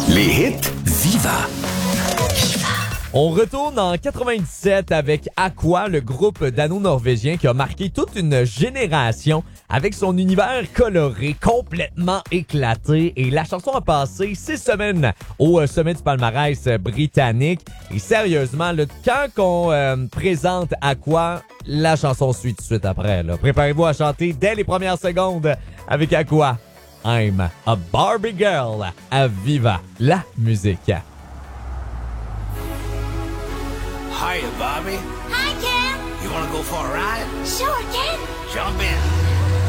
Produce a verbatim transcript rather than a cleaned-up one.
Les hits Viva. On retourne en quatre-vingt-dix-sept avec Aqua, le groupe dano-norvégien qui a marqué toute une génération avec son univers coloré, complètement éclaté. Et la chanson a passé six semaines au sommet du palmarès britannique. Et sérieusement, là, quand on euh, présente Aqua, la chanson suit tout de suite après. Là. Préparez-vous à chanter dès les premières secondes avec Aqua. I'm a Barbie Girl à Viva, la musique. Hiya, Bobby. Hi, Ken. You want to go for a ride? Sure, Ken. Jump in.